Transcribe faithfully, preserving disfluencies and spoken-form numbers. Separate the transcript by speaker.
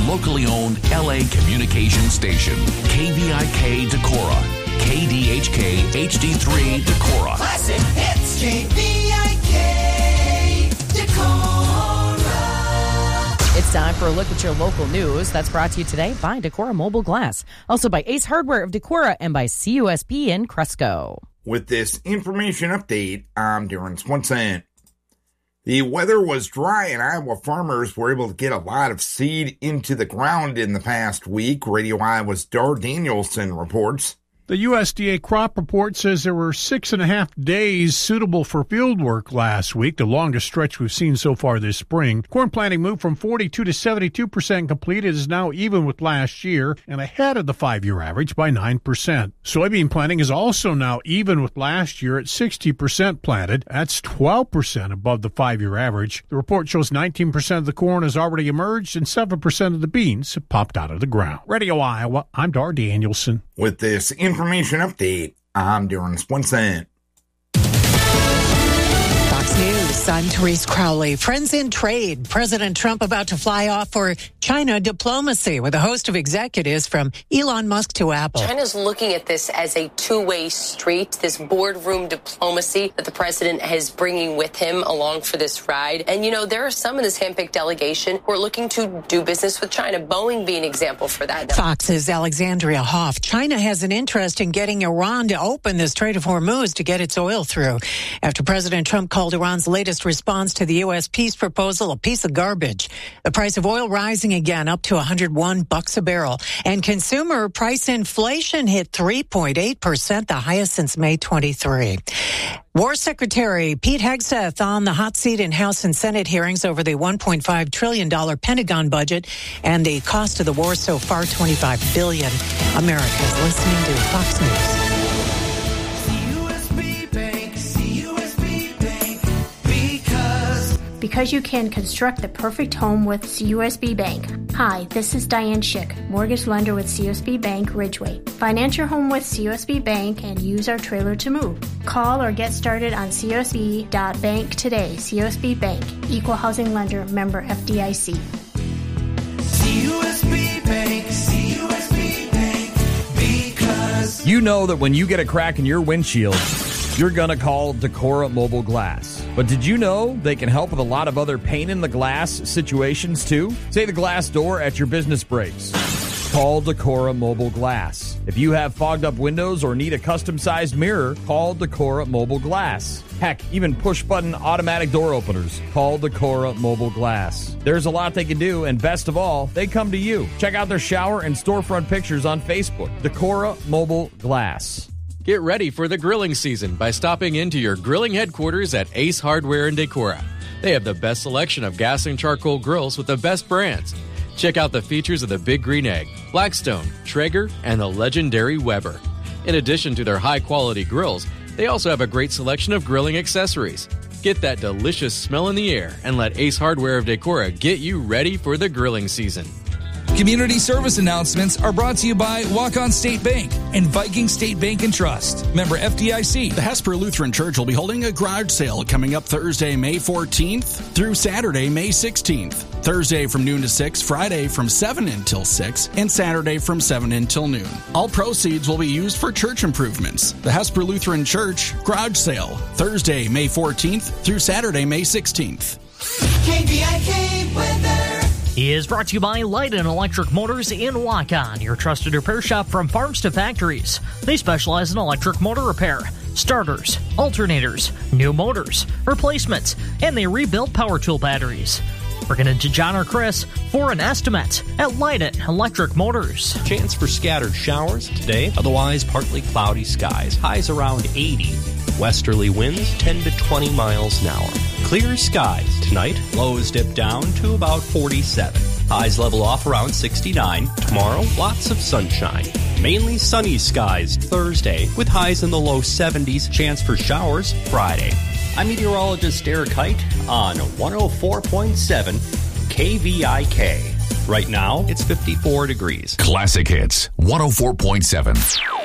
Speaker 1: locally owned L A communication station. K V I K Decorah. K D H K H D three Decorah.
Speaker 2: Classic hits. K V I K Decorah.
Speaker 3: It's time for a look at your local news. That's brought to you today by Decorah Mobile Glass. Also by Ace Hardware of Decorah and by C U S P in Cresco.
Speaker 4: With this information update, I'm Darren Swenson. The weather was dry and Iowa farmers were able to get a lot of seed into the ground in the past week. Radio Iowa's Dar Danielson reports.
Speaker 5: The U S D A crop report says there were six and a half days suitable for field work last week, the longest stretch we've seen so far this spring. Corn planting moved from forty-two to seventy-two percent complete. It is now even with last year and ahead of the five-year average by nine percent. Soybean planting is also now even with last year at sixty percent planted. That's twelve percent above the five-year average. The report shows nineteen percent of the corn has already emerged and seven percent of the beans have popped out of the ground. Radio Iowa, I'm Dar Danielson.
Speaker 4: With this information update, I'm Darren Swenson.
Speaker 6: Fox News, I'm Therese Crowley. Friends in trade. President Trump about to fly off for China diplomacy with a host of executives from Elon Musk to Apple.
Speaker 7: China's looking at this as a two-way street, this boardroom diplomacy that the president is bringing with him along for this ride. And, you know, there are some in this handpicked delegation who are looking to do business with China, Boeing being an example for that.
Speaker 6: Fox's Alexandria Hoff. China has an interest in getting Iran to open the Strait of Hormuz to get its oil through after President Trump called Iran's latest response to the U S peace proposal a piece of garbage. The price of oil rising again up to one hundred one bucks a barrel. And consumer price inflation hit three point eight percent, the highest since May twenty-three. War Secretary Pete Hegseth on the hot seat in House and Senate hearings over the one point five trillion dollars Pentagon budget and the cost of the war so far, twenty-five billion dollars. America's listening to Fox News.
Speaker 8: Because you can construct the perfect home with C U S B Bank. Hi, this is Diane Schick, mortgage lender with C U S B Bank Ridgeway. Finance your home with C U S B Bank and use our trailer to move. Call or get started on C U S B dot bank today. C U S B Bank, Equal Housing Lender, member F D I C.
Speaker 2: C U S B Bank, C U S B Bank, because...
Speaker 9: You know that when you get a crack in your windshield, you're going to call Decorah Mobile Glass. But did you know they can help with a lot of other pain in the glass situations too? Say the glass door at your business breaks. Call Decorah Mobile Glass. If you have fogged up windows or need a custom-sized mirror, call Decorah Mobile Glass. Heck, even push-button automatic door openers. Call Decorah Mobile Glass. There's a lot they can do, and best of all, they come to you. Check out their shower and storefront pictures on Facebook. Decorah Mobile Glass.
Speaker 10: Get ready for the grilling season by stopping into your grilling headquarters at Ace Hardware in Decorah. They have the best selection of gas and charcoal grills with the best brands. Check out the features of the Big Green Egg, Blackstone, Traeger, and the legendary Weber. In addition to their high-quality grills, they also have a great selection of grilling accessories. Get that delicious smell in the air and let Ace Hardware of Decorah get you ready for the grilling season.
Speaker 11: Community service announcements are brought to you by Walk-On State Bank and Viking State Bank and Trust. Member F D I C.
Speaker 12: The Hesper Lutheran Church will be holding a garage sale coming up Thursday, May fourteenth through Saturday, May sixteenth. Thursday from noon to six, Friday from seven until six, and Saturday from seven until noon. All proceeds will be used for church improvements. The Hesper Lutheran Church garage sale, Thursday, May fourteenth through Saturday, May sixteenth.
Speaker 2: K V I K weather
Speaker 13: is brought to you by Light and Electric Motors in Waukon, your trusted repair shop from farms to factories. They specialize in electric motor repair, starters, alternators, new motors, replacements, and they rebuild power tool batteries. Bring it into John or Chris for an estimate at Light and Electric Motors.
Speaker 14: Chance for scattered showers today, otherwise partly cloudy skies. Highs around eighty. Westerly winds ten to twenty miles an hour. Clear skies tonight. Lows dip down to about forty-seven. Highs level off around sixty-nine. Tomorrow, lots of sunshine. Mainly sunny skies Thursday with highs in the low seventies. Chance for showers Friday. I'm meteorologist Eric Height on one oh four point seven K V I K. Right now, it's fifty-four degrees.
Speaker 1: Classic Hits one oh four point seven.